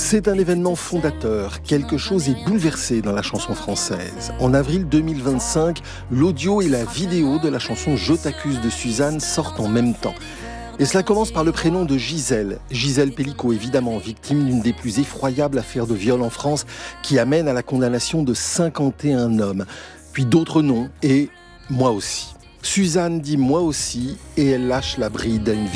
C'est un événement fondateur. Quelque chose est bouleversé dans la chanson française. En avril 2025, l'audio et la vidéo de la chanson « Je t'accuse » de Suzanne sortent en même temps. Et cela commence par le prénom de Gisèle. Gisèle Pellicot, évidemment, victime d'une des plus effroyables affaires de viol en France qui amène à la condamnation de 51 hommes. Puis d'autres noms et « moi aussi ». Suzanne dit « moi aussi » et elle lâche la bride à une